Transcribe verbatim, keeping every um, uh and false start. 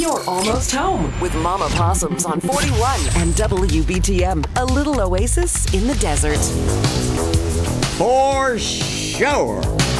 You're almost home with Mama Possums on forty-one and W B T M, a little oasis in the desert. For sure.